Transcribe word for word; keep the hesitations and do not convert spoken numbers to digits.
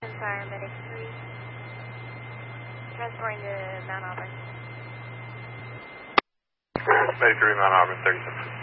Paramedic three. Transporting to Mount Auburn. Medic three, Mount Auburn, thirty-seven.